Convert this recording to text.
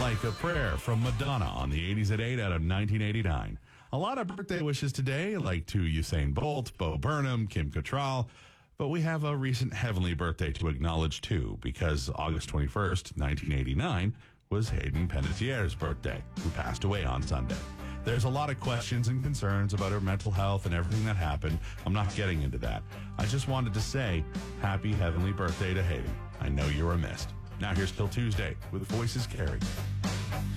Like a Prayer from Madonna on the 80s at 8 out of 1989. A lot of birthday wishes today, like to Usain Bolt, Bo Burnham, Kim Cattrall. But we have a recent heavenly birthday to acknowledge, too, because August 21st, 1989, was Hayden Panettiere's birthday, who passed away on Sunday. There's a lot of questions and concerns about her mental health and everything that happened. I'm not getting into that. I just wanted to say happy heavenly birthday to Hayden. I know you were missed. Now here's Till Tuesday with Voices Carry.